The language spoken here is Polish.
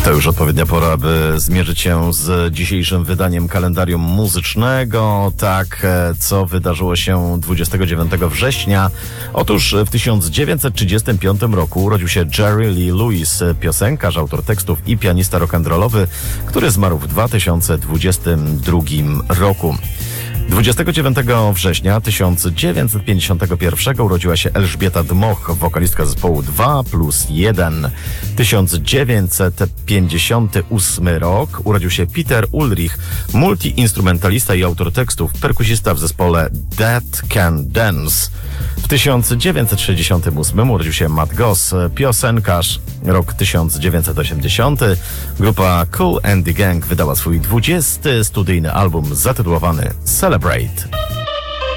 To już odpowiednia pora, by zmierzyć się z dzisiejszym wydaniem kalendarium muzycznego. Tak, co wydarzyło się 29 września? Otóż w 1935 roku urodził się Jerry Lee Lewis, piosenkarz, autor tekstów i pianista rock'n'rollowy, który zmarł w 2022 roku. 29 września 1951 urodziła się Elżbieta Dmoch, wokalistka zespołu 2+1. 1958 rok urodził się Peter Ulrich, multiinstrumentalista i autor tekstów, perkusista w zespole Dead Can Dance. W 1968 urodził się Matt Goss, piosenkarz, rok 1980. Grupa Kool and the Gang wydała swój 20. studyjny album zatytułowany Celebrate.